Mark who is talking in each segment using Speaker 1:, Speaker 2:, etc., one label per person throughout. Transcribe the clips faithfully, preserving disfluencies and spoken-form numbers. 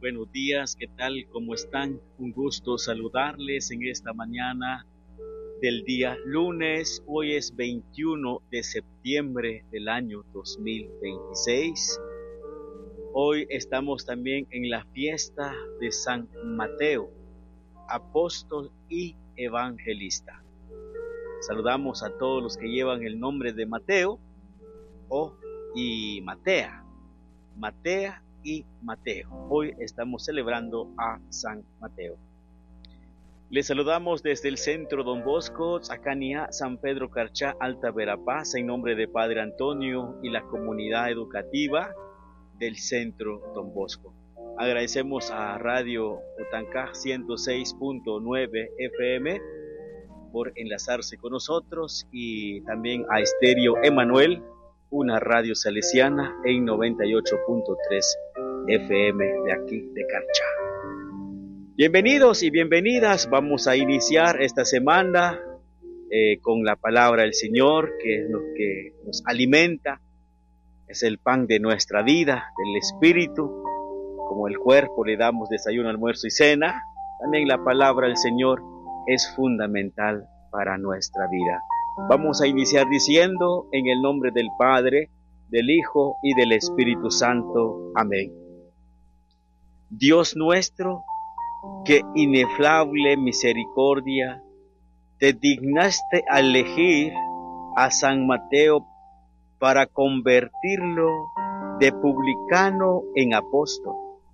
Speaker 1: buenos días, ¿qué tal? ¿Cómo están? Un gusto saludarles en esta mañana del día lunes. Hoy es veintiuno de septiembre del año dos mil veintiséis. Hoy estamos también en la fiesta de San Mateo, apóstol y evangelista. Saludamos a todos los que llevan el nombre de Mateo o y Matea. Matea y Mateo. Hoy estamos celebrando a San Mateo. Les saludamos desde el centro Don Bosco, Zacania, San Pedro Carchá, Alta Verapaz, en nombre de Padre Antonio y la comunidad educativa del centro Don Bosco. Agradecemos a Radio Utancaj ciento seis punto nueve F M por enlazarse con nosotros y también a Estéreo Emanuel, una radio salesiana en noventa y ocho punto tres F M de aquí de Carchá. Bienvenidos y bienvenidas, vamos a iniciar esta semana eh, con la palabra del Señor, que es lo que nos alimenta, es el pan de nuestra vida, del Espíritu. Como el cuerpo le damos desayuno, almuerzo y cena, también la palabra del Señor es fundamental para nuestra vida. Vamos a iniciar diciendo, en el nombre del Padre, del Hijo y del Espíritu Santo. Amén. Dios nuestro, que inefable misericordia, te dignaste a elegir a San Mateo para convertirlo de publicano en apóstol.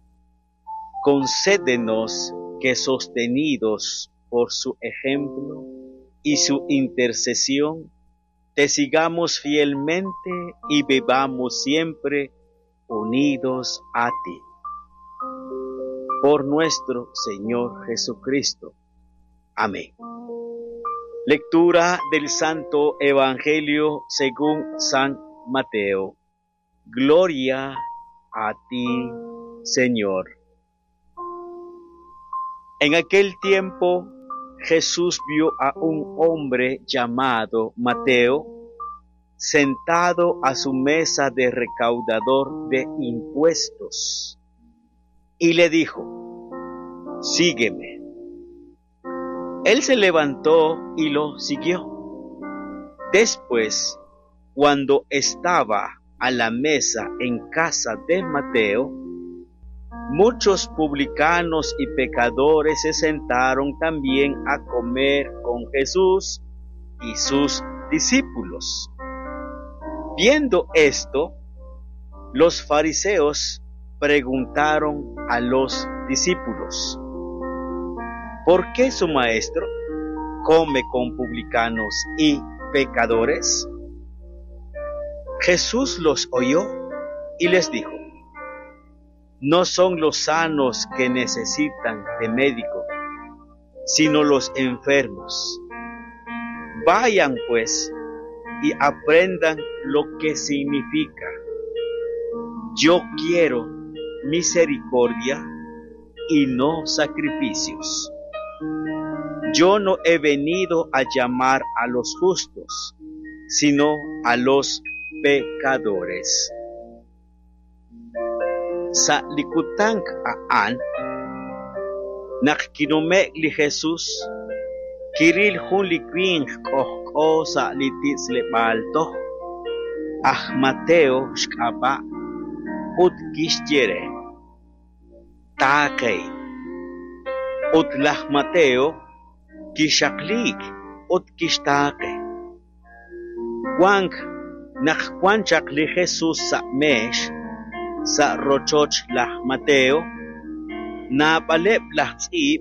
Speaker 1: Concédenos que, sostenidos por su ejemplo y su intercesión, te sigamos fielmente y vivamos siempre unidos a ti. Por nuestro Señor Jesucristo. Amén. Lectura del Santo Evangelio según San Mateo. Gloria a ti, Señor. En aquel tiempo, Jesús vio a un hombre llamado Mateo sentado a su mesa de recaudador de impuestos y le dijo: sígueme. Él se levantó y lo siguió. Después, cuando estaba a la mesa en casa de Mateo, muchos publicanos y pecadores se sentaron también a comer con Jesús y sus discípulos. Viendo esto, los fariseos preguntaron a los discípulos: ¿por qué su maestro come con publicanos y pecadores? Jesús los oyó y les dijo: no son los sanos que necesitan de médico, sino los enfermos. Vayan pues y aprendan lo que significa: yo quiero misericordia y no sacrificios. Yo no he venido a llamar a los justos, sino a los pecadores. Sa likutank aan, nakkinume li Jesus, kiril hun likwing kohko sa litis lebalto, ah Mateo shkaba, ut kisjere, takay, ut lah Mateo, kishaklik, ut kishtake. Wank nakwanchak li Jesus sa mesh, sa rochoch lah Mateo, na palep lah tsip,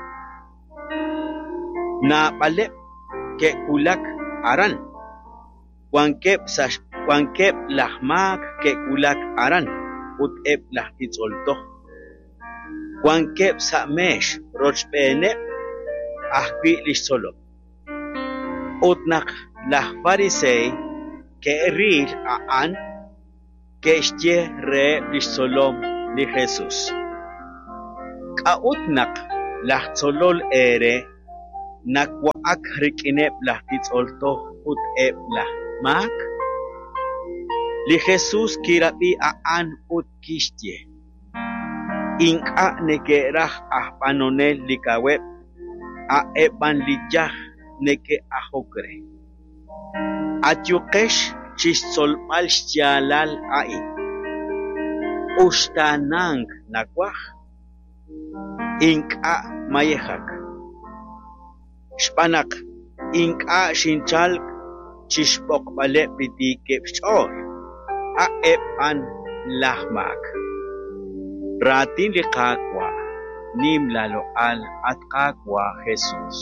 Speaker 1: na palep ke kulak aran, wangkep sa wangkep lah mak ke kulak aran, ut ep lah titsolto, wangkep sa mesh roch pene, ahpi lisolo, ut nak lah farisei ke ril aan, que estie re lisolom li Jesús. Kautnak lah tsolol ere nakwa ak rikinep lah titsolto ut ep lah mak. Li Jesús kirapi aan ut kistie. inka neke rah ahpanonel likaweb a epan lijah neke ahokre atyukesh chisolmal xtialal ai ushtanang nakwah inka mayehak shpanak inka shinchal chishpok bale piti kepchol a epan lahmak ratin likakwa nim laloal at kakwa Jesus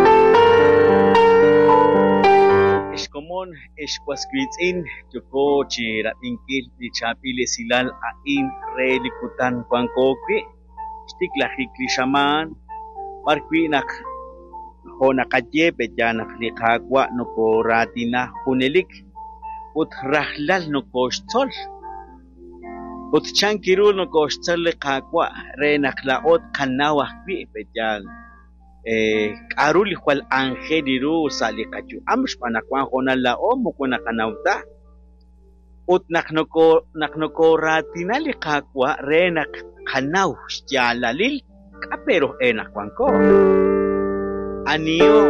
Speaker 1: Ishkomon ishkwasquitzin yoko chira inkil di chapile silal a in relikutan kwankokwi stiklahikli shaman markwinak honakaye bejanak likakwa noko ratina hunelik ut rahlal noko shtol ut chankirul noko shtol likakwa renak laot kanawah kwi bejan eh karuli kwal angeliru salikachu amsh panakwan honal lao mukuna kanawta ut naknoko naknoko ratina likakwa renak kanaw xyalalil kapero enakwan ko Anio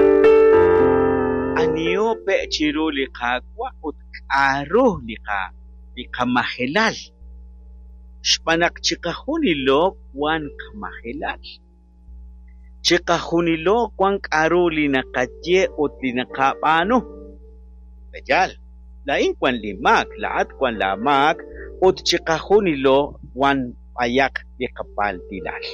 Speaker 1: Anio pe chiru likakwa ut karo lika likamahelal Shpanak chikahunilo kwan kamahelal Chikahunilo kwan karo linakatye ut linakapano Bejal lain kwan limak lahat kwan lamak ut chikahunilo kwan ayak likapal tilal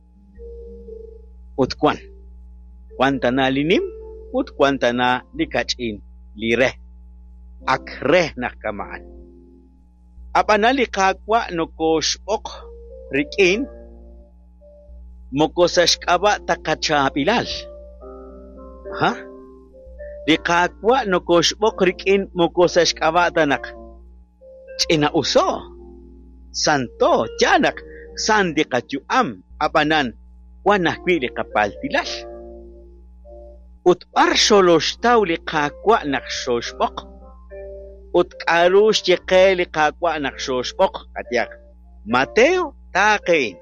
Speaker 1: Ut kwan Kwanta na linim, ut kwanta na likachin, lire, akre na kamaan. Apana likakwa nokoshok rikin, mokosashkaba takachapilal. Ha? Likakwa nokoshok rikin, mokosashkaba tanak. China uso, santo, tiyanak, sandikachuam, apanan, wanakwi likapal tilal. Ut arsholoshtaw likakwa nakshoshpok. Ut karush yeke likakwa nakshoshpok. Katyak. Mateo takein.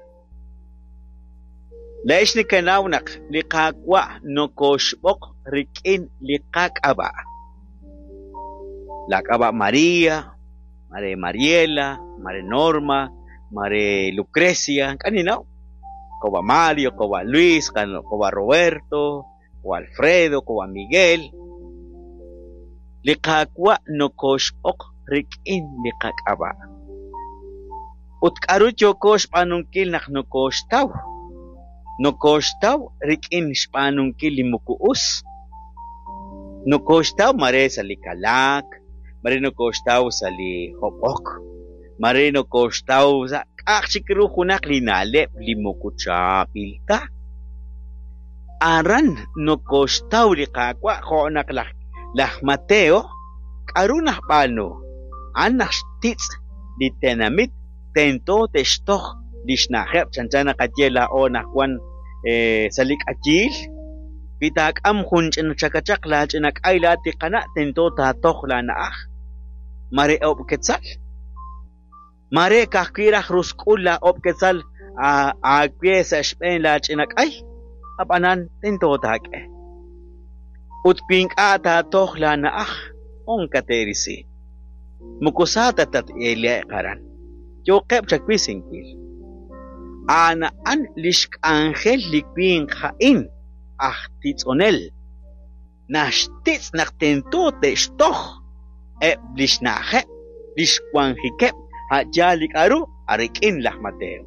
Speaker 1: Laish ni kanawnak likakwa nokoshpok rikin likakaba. Lakaba María, María Mariela, María Norma, María Lucrecia. Kaninaw. Koba Mario, koba Luis, koba Roberto. O Alfredo, o Miguel, likakwa nokoshok rikin likakaba. Ut karut yokosh panunkil nak nokoshtaw. Nokoshtaw rikin panunkil limukuus. Nokoshtaw mare sa likalak, mare nokoshtaw sa lihopok, mare nokoshtaw sa kaksikru kunak linalep limukuchapil ka. Aran no kostaw likakwa konak lah lah Mateo karunah pano anak tits di tenamit tento testoh disnahep chancana kajela o nakwan eh salik achil pitak am hunchen chakachak la chinak ay lati kana tento tatok la naah mare op quetzal mare kakira ruskula op quetzal a a pieza spen la chinak ay apanan tento take utping ata tohla na ah on katerisi mukusata tat elia karan yo kep chakwisingkil ana an lishk angel likping khain ah titsonel nashtits naktento te stoh e blishnahe lishkwan hikep hajalik aru arikin lah Mateo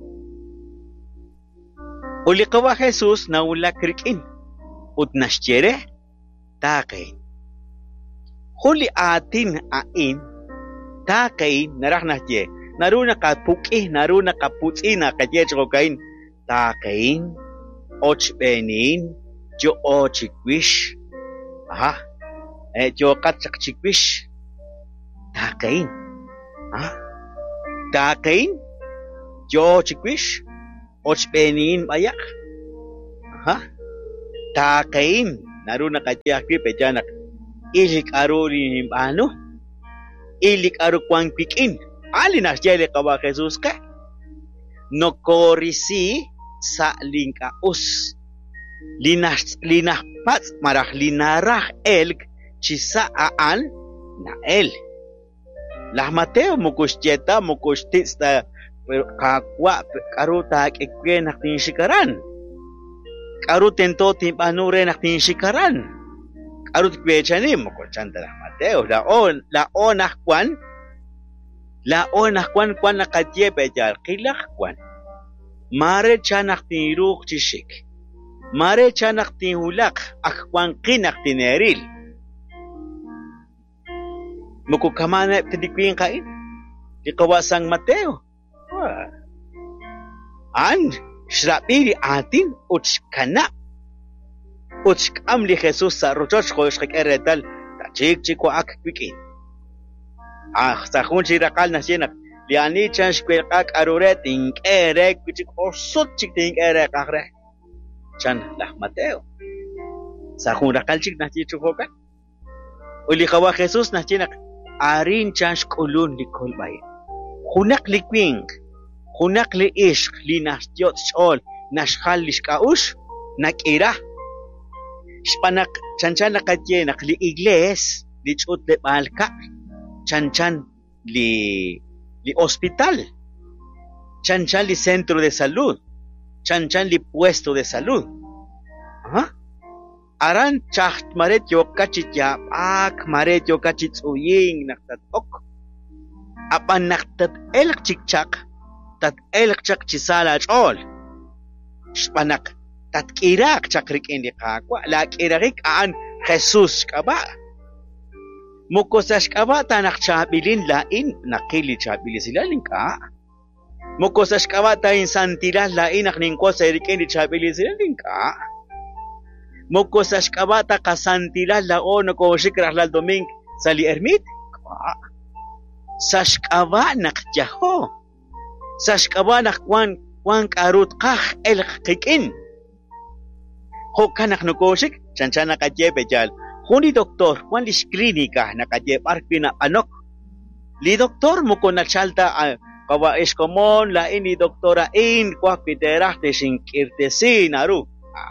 Speaker 1: Uli kawa Jesus na wala krikin. Ut nasyere, takain. Huli atin ain, takain, narah nasye. Naru nakapuki, naru nakaputsi na kajech ko kain. Takain, och benin, jo ochikwish. Aha, eh, jo katsak chikwish. Takain. Ha? Takain, jo chikwish. Och benin bayak. Ha? Takain. Naru nakajaki pejanak. Ilik aru ni ano? Ilik aru kwang pikin. Ali nas jele kawa Jesus ka. no korisi sa linka us linas linas pats marah linarah elk chisa aan na el las Mateo mukushcheta mukushtista kakwa karuta kekwe naktin shikaran karuten to timpanure naktin shikaran karut kwechani mukuchanta las Mateo la on la onah kwan la onah kwan kwan nakatyepe yal qilaq kwan mare chanaktin ruq chishik mare chanaktin hulaq akwan qinaqtin eril mukukamana tedikwin kain di kawasang Mateo an shrabiri atin uchkana uchkam li Jesus sa rochoch khosh eretal ta chik chiko ak kwikin ah sa khun chirakal na sinak liani chansh kwelqak aruret inkere kwichik osot chik tinkere kakre chan la Mateo sa khun rakal chik na chichokan uli kawa Jesus na chinak arin chansh kulun li kolbay khunak likwing khunak li ishq li nastyot chol nashkhal lishkaush nakira shpanak chanchan nakatye nak li igles li chut de balka chanchan li li hospital chanchan li centro de salud chanchan li puesto de salud ¿ah? Aran chaht maret yo kachit ya ak maret yo kachit uying naktat ok apan naktat elk chikchak tat elk chak chisala chol shpanak tat kirak chakrik indi kakwa la kirarik aan Jesus kaba mukosash kaba tanak chabilin lain nakili chabili sila lingka mukosash kaba tain santila lain akningko sa indi chabili sila lingka Moko sa shkabata kasantila lao no ko shikras lal doming sa li ermit sa shkaba nakjaho sa shkaba nakwan kwan karut kah el kikin ho kanak no ko shik chancha nakajye bejal huni doktor kwan lis klinika nakajye parpina anok li doktor moko na chalta kawa eskomon la ini doktora in kwa piterah te shinkirtesi naru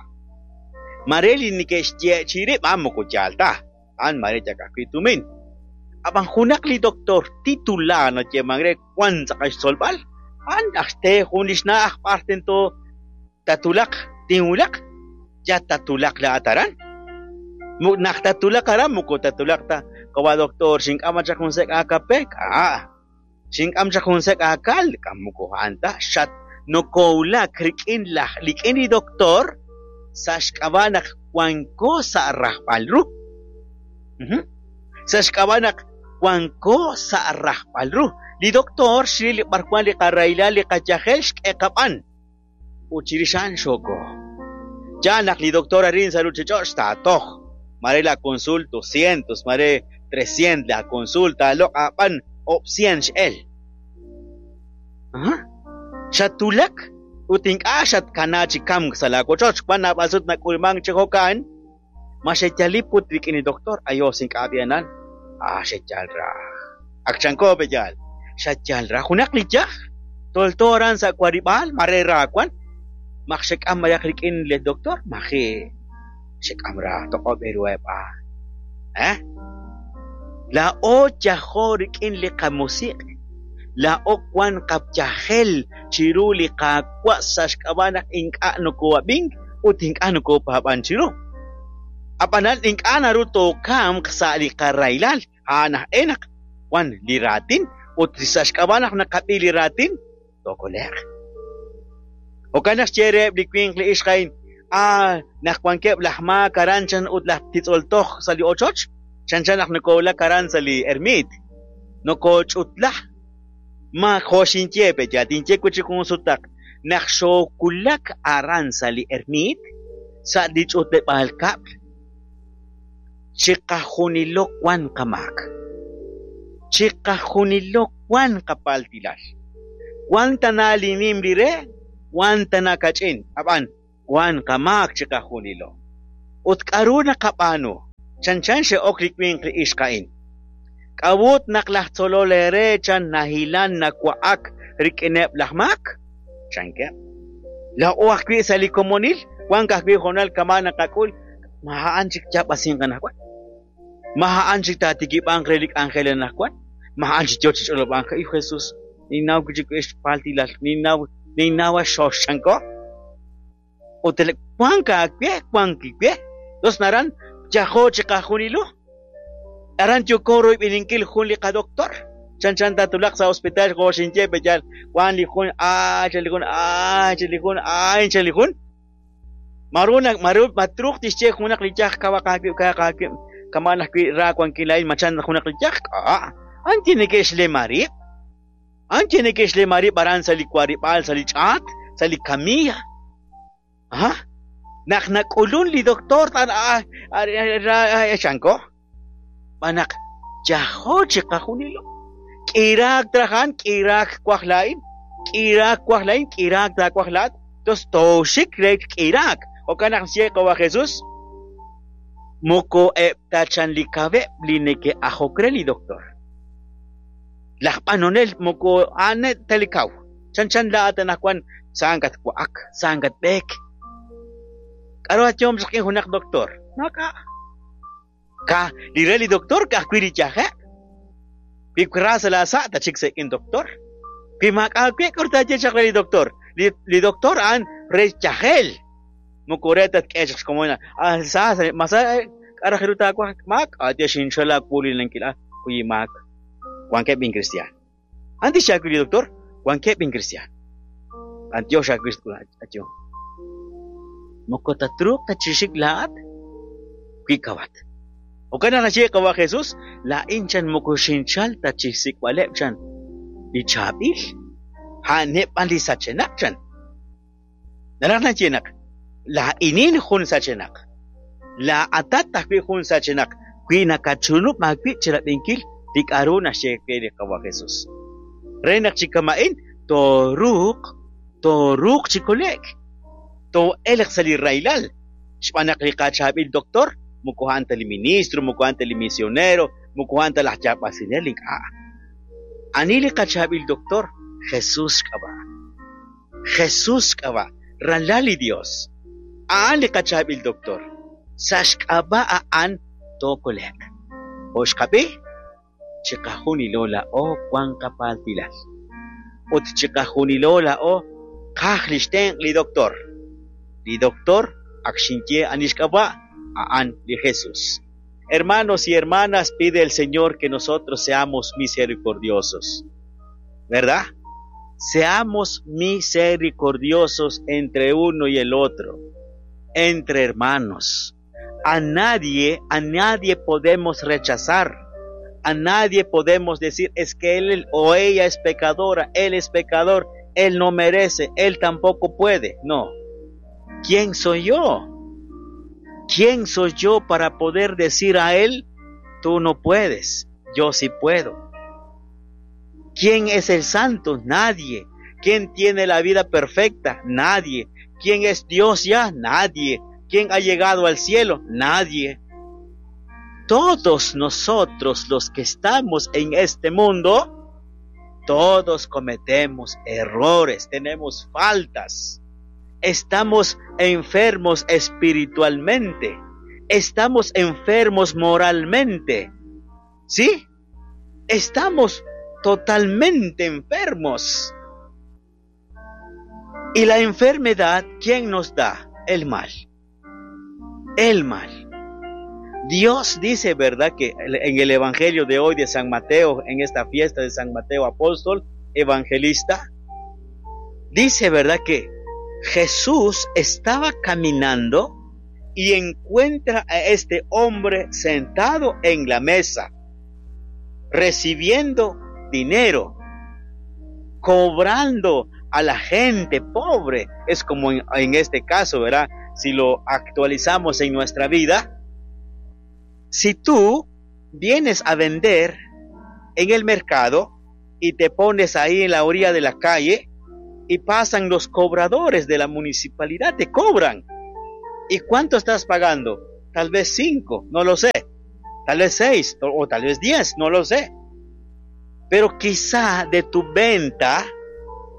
Speaker 1: Mareli ni kestie chiri mamo ko jalta an mare jaka kwitumin abang hunak li doktor titula no che mangre kwan sa solbal an aste hunis na akparten to tatulak tinulak ja tatulak la ataran mu nak tatulak aram mo ko tatulak ta kawa doktor sing ama ja konsek akape ka sing am ja konsek akal kamu ko anta shat no koula krikin la likini doktor Sashkabanak wanko sa arrahpalru. Uh-huh. Sashkabanak wanko sa arrahpalru. Li doktor shili parkwan li karayla li kajahelsh ekapan. Uchirishan shoko. Janak li doktora rin sa luchichosh tatoh. Mare la consulta cientos, mare trescientos la consulta lo kapan opsiens el. Huh? Chatulak uting asat kanachi kam sa lakochoch pana pasut na kulmang chikokan masyechaliput wikini doktor ayosing kabianan ah syechalra akchanko bejal syechalra hunak lijah toltoran sa kwaribal marerakwan maksyek amayak rikin le doktor maki syek amra toko berwe pa eh la o jaho rikin le kamusik la okwan kapjahel chiruli kakwa sashkabanak ingka no ko abing uting ano ko papan chiro apanal ingka naruto kam kasali karailal hanah enak wan liratin utri sashkabanak nakapili ratin tokolek o kanas chere blikwing li iskain ah nakwankep lahma karanchan utlah titoltoh sali ochoch chanchanak nakola karan sali ermit no coach utlah ma khoshinche pe jatinche kuchi kunsutak naksho kulak aran sali ermit sa dichote balkap chika hunilok wan kamak chika hunilok wan kapaltilas wan tanalinim dire wan tanakachin aban wan kamak chika hunilo utkaruna kapano chanchan she okrikwing kri iskain Kawut naklah tololere chan nahilan nakwaak rikinep lahmak chanke. La o akwi sali komonil, Juan kakwi honal kamana kakul, maha anchik chap asin kanakwan. Maha anchik tatikip angrelik angelen nakwan. Maha anchik jochich olop angka, y Jesús, ni naw kuchik ish paltilal, ni naw, ni naw shoshanko. O tele, Juan kakwi, Juan kikwi, dos naran, jahoche kahunilo. Aran chukoro ibininkil hunli ka doktor. Chan chan tatulak sa hospital ko sinje bejal wan likun ah chalikun ah chalikun ah chalikun marunak marut matruk tische hunak lijak kawa kaki kaki kamana ki ra kwan kilain machan hunak lijak ah anti ne kesle mari anti ne kesle mari baran sali kwari pal sali chat sali kamia ha nak nak ulun li doktor tan ah ra chanko banak jaho chikahunilo Irak trahan, Irak kwachlain, Irak kwachlain, Irak da kwachlat, tos toshik rek Irak. O kanak siya kawa Jesus, moko e tachan likabe, lineke ajokreli doktor. Lakpanonel, moko ane telikaw. Chan chan la atanakwan, sangat kwak, sangat bek. Karo at yung sakin hunak doktor, naka. Ka, lireli doktor, ka kwiri jahe. Pikra sala sa ta chik sekin doktor. Kimak akwe kurta je chakli doktor. Li, li doktor an re chahel. Mukuretat kechak komona. Ah sa masa ara khiruta ko mak ate shinshala kuli lankila kuyi mak. Wanke bin Cristian. Anti chakli doktor, wanke bin Cristian. Antio chakli atio. Mukota truk ta chishik laat. Kikawat. O kana na siya kawa Jesus, lain chan mo ko sinchal ta chisik walep chan. Di chabil, hanep andi sa chenak chan. Narak na chenak, lainin hun sa chenak. La atat takwi hun sa chenak. Kui nakachulup magpi chirap ingkil, dik aro na siya kaya kawa Jesus. Renak chikamain, toruk, toruk chikolek. To elek sali railal. Shpanak lika chabil doktor, mukuhan tali ministro, mukuhan tali misionero, mukuhan tali hachapa sineling. Ah. Anili kachabil doktor, Jesus kaba. Jesus kaba. Ranlali Dios. Aali kachabil doktor. Sash kaba aan tokolek. Osh kabe, chikahuni lola o kwan kapal tilal. Ot chikahuni lola o kahlisten li doktor. Li doktor, akshinche anish kaba, Aan de Jesús. Hermanos y hermanas, pide el Señor que nosotros seamos misericordiosos. ¿Verdad? Seamos misericordiosos entre uno y el otro, entre hermanos. A nadie, a nadie podemos rechazar. A nadie podemos decir es que él o ella es pecadora, él es pecador, él no merece, él tampoco puede. No. ¿Quién soy yo? ¿Quién soy yo para poder decir a él, tú no puedes, yo sí puedo? ¿Quién es el santo? Nadie. ¿Quién tiene la vida perfecta? Nadie. ¿Quién es Dios ya? Nadie. ¿Quién ha llegado al cielo? Nadie. Todos nosotros los que estamos en este mundo, todos cometemos errores, tenemos faltas. Estamos enfermos espiritualmente. Estamos enfermos moralmente. ¿Sí? Estamos totalmente enfermos. Y la enfermedad, ¿quién nos da? El mal. El mal. Dios dice, ¿verdad?, que en el Evangelio de hoy de San Mateo, en esta fiesta de San Mateo apóstol, evangelista, dice, ¿verdad?, que Jesús estaba caminando y encuentra a este hombre sentado en la mesa, recibiendo dinero, cobrando a la gente pobre. Es como en, en este caso, ¿verdad? Si lo actualizamos en nuestra vida, si tú vienes a vender en el mercado y te pones ahí en la orilla de la calle, y pasan los cobradores de la municipalidad, te cobran. ¿Y cuánto estás pagando? Tal vez cinco, no lo sé. Tal vez seis, o, o tal vez diez, no lo sé. Pero quizá de tu venta,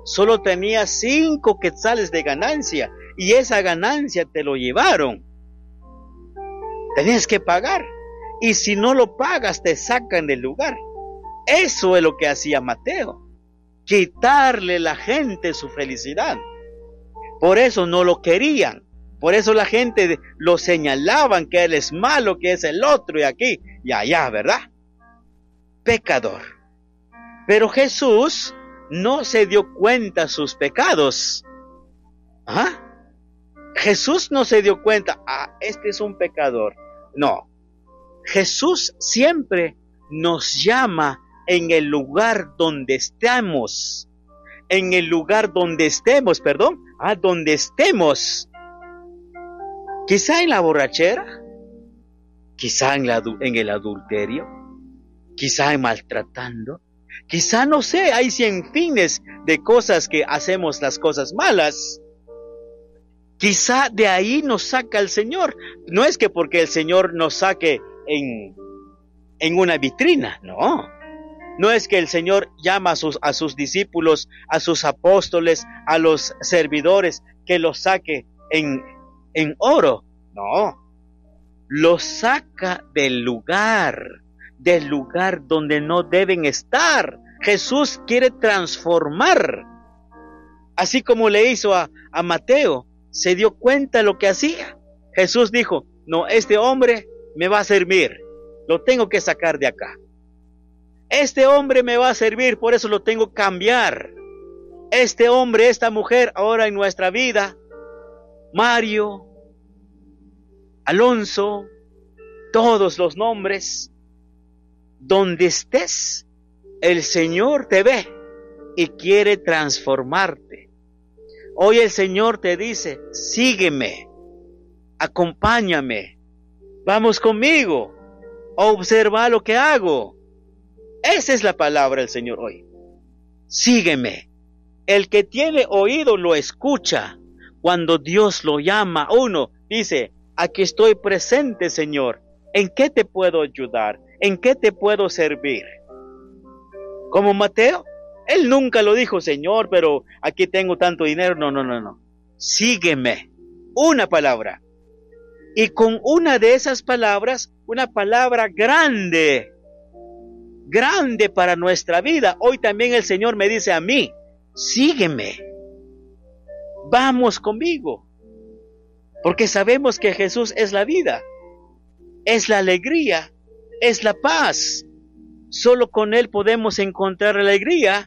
Speaker 1: solo tenías cinco quetzales de ganancia y esa ganancia te lo llevaron. Tenías que pagar y si no lo pagas te sacan del lugar. Eso es lo que hacía Mateo, quitarle a la gente su felicidad. Por eso no lo querían. Por eso la gente lo señalaban que él es malo, que es el otro y aquí y allá, ¿verdad? Pecador. Pero Jesús no se dio cuenta de sus pecados. ¿Ah? Jesús no se dio cuenta, ah, este es un pecador. No. Jesús siempre nos llama en el lugar donde estamos. En el lugar donde estemos, perdón, ah, donde estemos. Quizá en la borrachera, quizá en, la, en el adulterio, quizá en maltratando, quizá no sé, hay cien fines de cosas que hacemos las cosas malas. Quizá de ahí nos saca el Señor. No es que porque el Señor nos saque en, en una vitrina, no. No es que el Señor llama a sus, a sus discípulos, a sus apóstoles, a los servidores, que los saque en, en oro. No. Los saca del lugar, del lugar donde no deben estar. Jesús quiere transformar. Así como le hizo a, a Mateo, se dio cuenta de lo que hacía. Jesús dijo, no, este hombre me va a servir, lo tengo que sacar de acá. Este hombre me va a servir, por eso lo tengo que cambiar. Este hombre, esta mujer, ahora en nuestra vida, Mario, Alonso, todos los nombres, donde estés, el Señor te ve y quiere transformarte. Hoy el Señor te dice, sígueme, acompáñame, vamos conmigo, observa lo que hago. Esa es la palabra del Señor hoy. Sígueme. El que tiene oído lo escucha. Cuando Dios lo llama a uno, dice, aquí estoy presente, Señor. ¿En qué te puedo ayudar? ¿En qué te puedo servir? Como Mateo, él nunca lo dijo, Señor, pero aquí tengo tanto dinero. No, no, no, no. Sígueme. Una palabra. Y con una de esas palabras, una palabra grande, grande para nuestra vida. Hoy también el Señor me dice a mí, sígueme, vamos conmigo, porque sabemos que Jesús es la vida, es la alegría, es la paz. Solo con Él podemos encontrar alegría,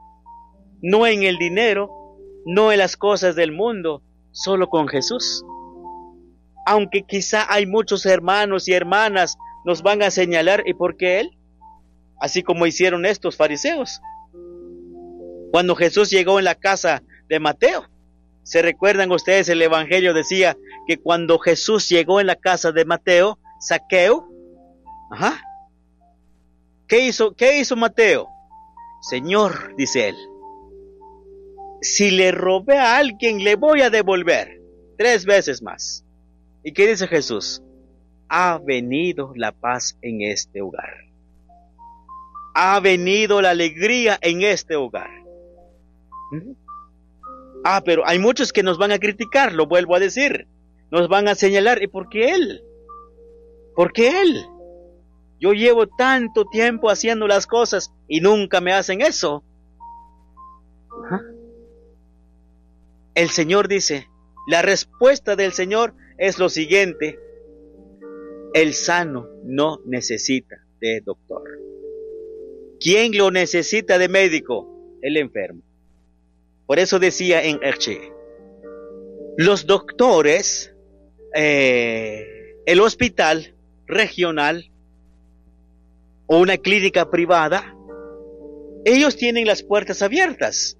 Speaker 1: no en el dinero, no en las cosas del mundo, solo con Jesús. Aunque quizá hay muchos hermanos y hermanas nos van a señalar, ¿y por qué Él? Así como hicieron estos fariseos. Cuando Jesús llegó en la casa de Mateo, ¿se recuerdan ustedes? El evangelio decía que cuando Jesús llegó en la casa de Mateo, Zaqueo, ajá, ¿qué hizo, qué hizo Mateo? Señor, dice él, si le robé a alguien, le voy a devolver tres veces más. ¿Y qué dice Jesús? Ha venido la paz en este hogar. Ha venido la alegría en este hogar. ¿Mm? Ah, pero hay muchos que nos van a criticar, lo vuelvo a decir. Nos van a señalar, ¿y por qué él? ¿Por qué él? Yo llevo tanto tiempo haciendo las cosas y nunca me hacen eso. ¿Ah? El Señor dice, la respuesta del Señor es lo siguiente: el sano no necesita de doctor. ¿Quién lo necesita de médico? El enfermo. Por eso decía en Erche, los doctores, eh, el hospital regional o una clínica privada, ellos tienen las puertas abiertas.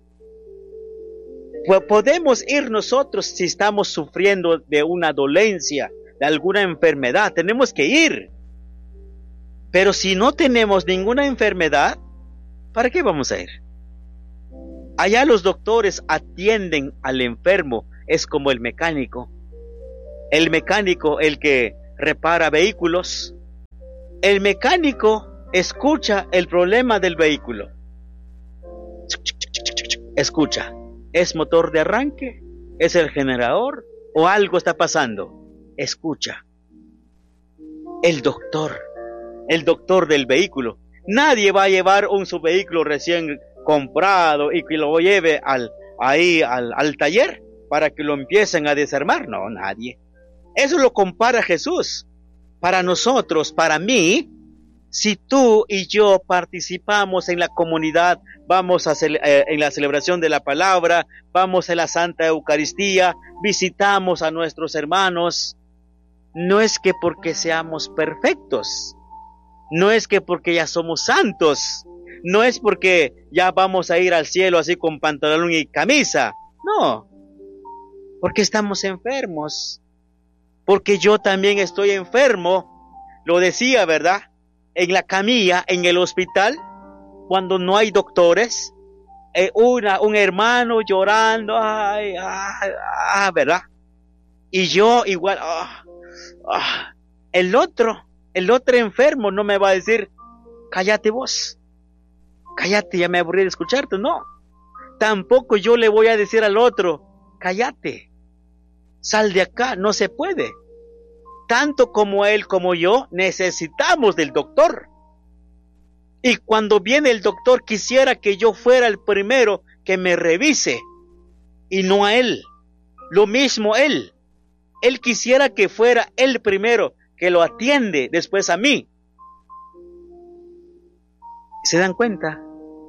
Speaker 1: Podemos ir nosotros si estamos sufriendo de una dolencia, de alguna enfermedad, tenemos que ir. Pero si no tenemos ninguna enfermedad, ¿para qué vamos a ir? Allá los doctores atienden al enfermo, es como el mecánico. El mecánico, el que repara vehículos, el mecánico escucha el problema del vehículo. Escucha, ¿es motor de arranque? ¿Es el generador? ¿O algo está pasando? Escucha. El doctor, el doctor del vehículo. Nadie va a llevar un su vehículo recién comprado y que lo lleve al, ahí al, al taller para que lo empiecen a desarmar. No, nadie. Eso lo compara Jesús. Para nosotros, para mí, si tú y yo participamos en la comunidad, vamos a cele- eh, en la celebración de la palabra, vamos a la Santa Eucaristía, visitamos a nuestros hermanos, no es que porque seamos perfectos, no es que porque ya somos santos, no es porque ya vamos a ir al cielo así con pantalón y camisa, no, porque estamos enfermos, porque yo también estoy enfermo, lo decía, ¿verdad? En la camilla, en el hospital, cuando no hay doctores, eh, una, un hermano llorando, ay, ay, ay, ¿verdad? Y yo igual, ah, ah. el otro, el otro enfermo no me va a decir, cállate vos, cállate, ya me aburrí de escucharte, no. Tampoco yo le voy a decir al otro, cállate, sal de acá, no se puede. Tanto como él como yo necesitamos del doctor. Y cuando viene el doctor quisiera que yo fuera el primero que me revise y no a él. Lo mismo él. Él quisiera que fuera el primero que lo atiende después a mí. ¿Se dan cuenta?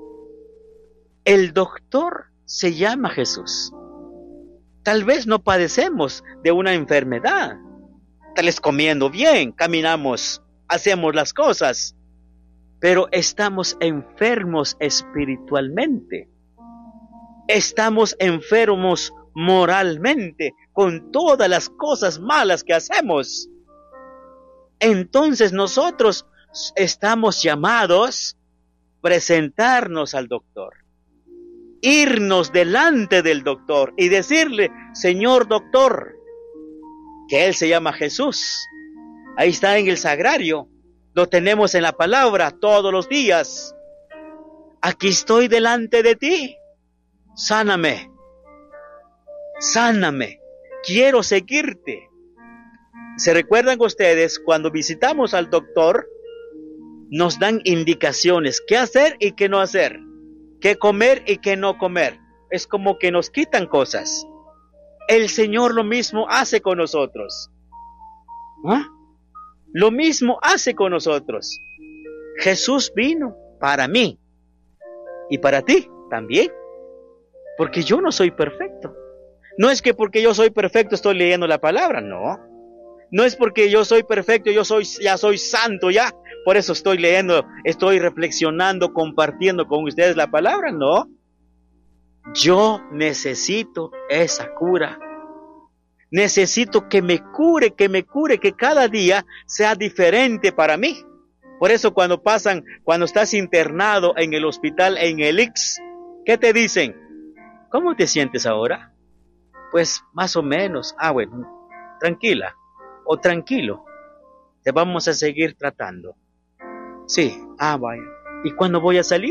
Speaker 1: El doctor se llama Jesús. Tal vez no padecemos de una enfermedad. Tal vez comiendo bien, caminamos, hacemos las cosas, pero estamos enfermos espiritualmente. Estamos enfermos moralmente con todas las cosas malas que hacemos. Entonces nosotros estamos llamados a presentarnos al doctor, irnos delante del doctor y decirle, Señor doctor, que Él se llama Jesús. Ahí está en el sagrario, lo tenemos en la palabra todos los días. Aquí estoy delante de ti, sáname, sáname, quiero seguirte. ¿Se recuerdan ustedes cuando visitamos al doctor? Nos dan indicaciones, qué hacer y qué no hacer, qué comer y qué no comer. Es como que nos quitan cosas. El Señor lo mismo hace con nosotros. ¿Ah? Lo mismo hace con nosotros. Jesús vino para mí y para ti también, porque yo no soy perfecto. No es que porque yo soy perfecto estoy leyendo la palabra, no. No es porque yo soy perfecto, yo soy, ya soy santo ya, por eso estoy leyendo, estoy reflexionando, compartiendo con ustedes la palabra, no. Yo necesito esa cura. Necesito que me cure, que me cure, que cada día sea diferente para mí. Por eso cuando pasan, cuando estás internado en el hospital, en el I C S, ¿qué te dicen? ¿Cómo te sientes ahora? Pues más o menos. Ah, bueno, tranquila o tranquilo. Te vamos a seguir tratando. Sí, ah, vaya. ¿Y cuándo voy a salir?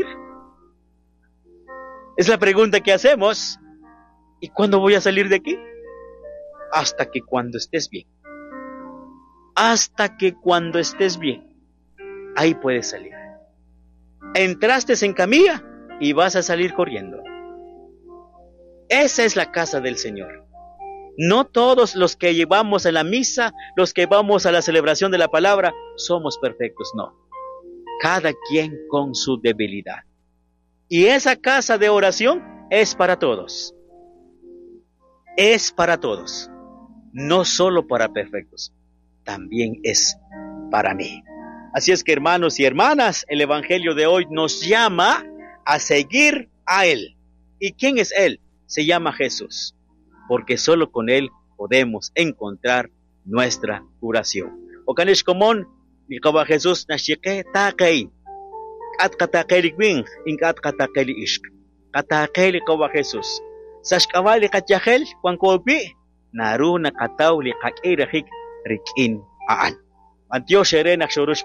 Speaker 1: Es la pregunta que hacemos. ¿Y cuándo voy a salir de aquí? Hasta que cuando estés bien. Hasta que cuando estés bien. Ahí puedes salir. Entraste en camilla y vas a salir corriendo. Esa es la casa del Señor. No todos los que llevamos a la misa, los que vamos a la celebración de la palabra, somos perfectos, no. Cada quien con su debilidad. Y esa casa de oración es para todos. Es para todos. No solo para perfectos. También es para mí. Así es que, hermanos y hermanas, el Evangelio de hoy nos llama a seguir a Él. ¿Y quién es Él? Se llama Jesús. Porque solo con Él podemos encontrar nuestra curación. Okanesh komon, ni kawa Jesús na shike takay. At katakay wing, ing at katakay ishk. Katakay kawa Jesús. Sashkawali katyahel, kwan kobi, naru na kataw li kakirahik rikin aan. Antyo shere nak shurush